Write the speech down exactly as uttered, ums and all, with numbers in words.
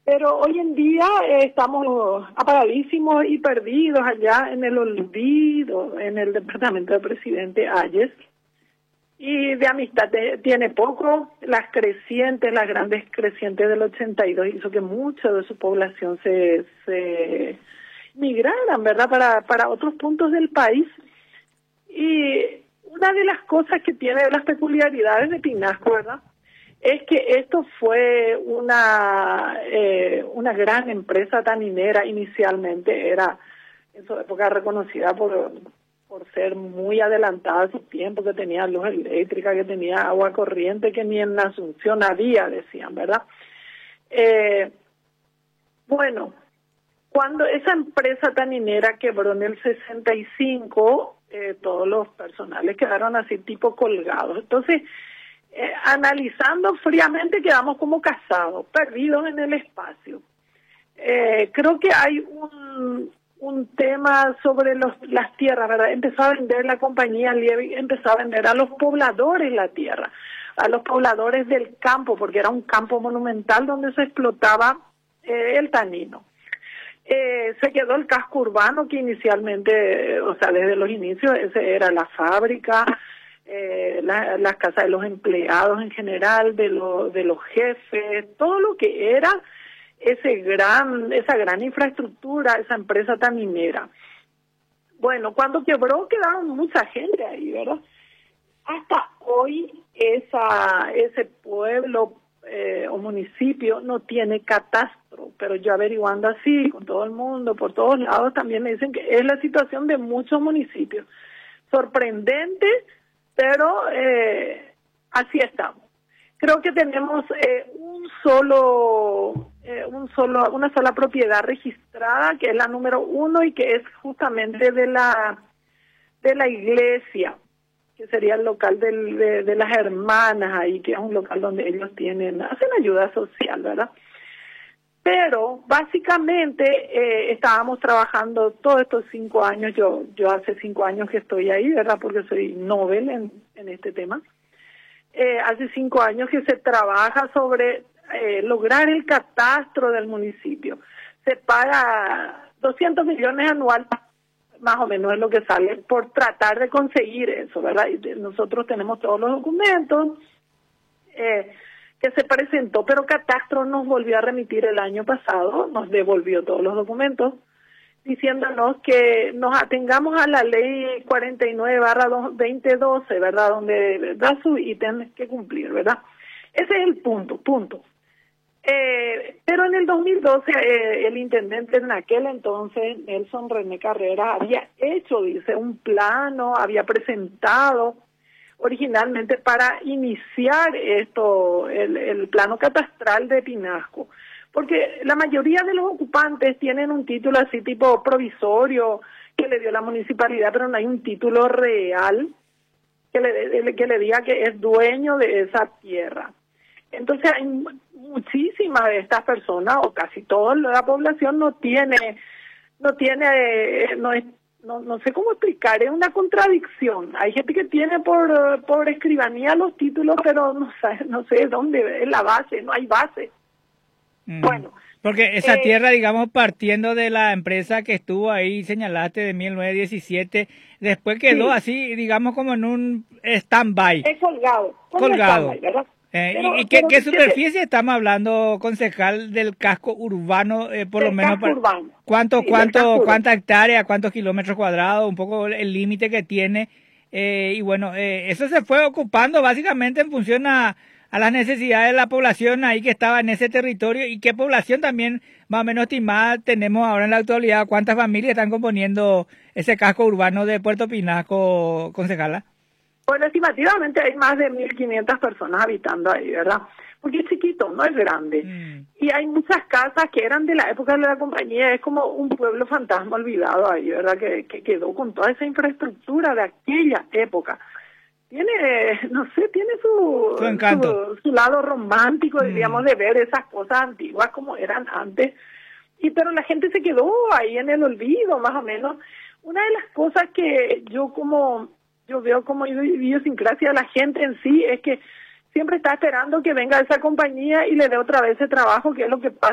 Pero hoy en día eh, estamos apagadísimos y perdidos allá en el olvido, en el departamento del presidente Ayes. Y de amistad te, tiene poco. Las crecientes, las grandes crecientes del ochenta y dos hizo que mucha de su población se, se migraran, ¿verdad?, para, para otros puntos del país. Y una de las cosas que tiene, las peculiaridades de Pinasco, ¿verdad?, es que esto fue una eh, una gran empresa taninera. Inicialmente era en su época reconocida por, por ser muy adelantada a su tiempo, que tenía luz eléctrica, que tenía agua corriente, que ni en Asunción había, decían, ¿verdad? Eh, bueno, cuando esa empresa taninera quebró en el sesenta y cinco, eh, todos los personales quedaron así tipo colgados. Entonces, Eh, analizando fríamente, quedamos como casados, perdidos en el espacio. Eh, creo que hay un, un tema sobre los, las tierras, ¿verdad? Empezó a vender la compañía Liebig, empezó a vender a los pobladores la tierra, a los pobladores del campo, porque era un campo monumental donde se explotaba eh, el tanino. Eh, se quedó el casco urbano, que inicialmente, o sea, desde los inicios, ese era la fábrica, Eh, la, las casas de los empleados en general, de, lo, de los jefes, todo lo que era ese gran, esa gran infraestructura, esa empresa taninera. Bueno, cuando quebró quedaron mucha gente ahí, ¿verdad? Hasta hoy esa ese pueblo eh, o municipio no tiene catastro, pero yo averiguando así con todo el mundo, por todos lados, también me dicen que es la situación de muchos municipios. Sorprendente, pero eh, así estamos. Creo que tenemos eh, un solo, eh, un solo, una sola propiedad registrada, que es la número uno y que es justamente de la de la iglesia, que sería el local del, de, de las hermanas ahí, que es un local donde ellos tienen, hacen ayuda social, ¿verdad? Pero básicamente eh, estábamos trabajando todos estos cinco años, yo yo hace cinco años que estoy ahí, ¿verdad?, porque soy novel en, en este tema. Eh, hace cinco años que se trabaja sobre eh, lograr el catastro del municipio. Se paga doscientos millones anual, más o menos es lo que sale, por tratar de conseguir eso, ¿verdad? Y nosotros tenemos todos los documentos, eh, que se presentó, pero Catastro nos volvió a remitir el año pasado, nos devolvió todos los documentos, diciéndonos que nos atengamos a la ley cuarenta y nueve barra veinte doce, ¿verdad?, donde da sus ítems que cumplir, ¿verdad? Ese es el punto, punto. Eh, pero en el dos mil doce, eh, el intendente en aquel entonces, Nelson René Carrera, había hecho, dice, un plano, había presentado originalmente para iniciar esto, el, el plano catastral de Pinasco, porque la mayoría de los ocupantes tienen un título así tipo provisorio que le dio la municipalidad, pero no hay un título real que le, que le diga que es dueño de esa tierra. Entonces hay muchísimas de estas personas, o casi toda la población no tiene, no tiene, no es No, no sé cómo explicar, es una contradicción. Hay gente que tiene por por escribanía los títulos, pero no sé, no sé dónde es la base, no hay base. Mm. Bueno. Porque esa eh, tierra, digamos, partiendo de la empresa que estuvo ahí, señalaste, de mil novecientos diecisiete, después quedó sí, así, digamos, como en un stand-by. Es colgado. Colgado. Stand-by, ¿verdad? Eh, Pero, ¿Y, y qué, pero, qué superficie estamos hablando, concejal, del casco urbano, eh, por lo del menos? casco Para, urbano. ¿Cuánto, Sí, del casco cuánto, urbano. cuánta hectárea, cuántos kilómetros cuadrados, un poco el límite que tiene? Eh, y bueno, eh, eso se fue ocupando básicamente en función a, a las necesidades de la población ahí que estaba en ese territorio, y qué población también más o menos estimada tenemos ahora en la actualidad, cuántas familias están componiendo ese casco urbano de Puerto Pinasco, concejala. Bueno, estimativamente hay más de mil quinientas personas habitando ahí, ¿verdad? Porque es chiquito, no es grande. Mm. Y hay muchas casas que eran de la época de la compañía, es como un pueblo fantasma olvidado ahí, ¿verdad? Que, que quedó con toda esa infraestructura de aquella época. Tiene, no sé, tiene su, su encanto, su, su lado romántico, mm. diríamos, de ver esas cosas antiguas como eran antes. Y pero la gente se quedó ahí en el olvido, más o menos. Una de las cosas que yo como... yo veo como idiosincrasia de la gente en sí, es que siempre está esperando que venga esa compañía y le dé otra vez ese trabajo, que es lo que pasa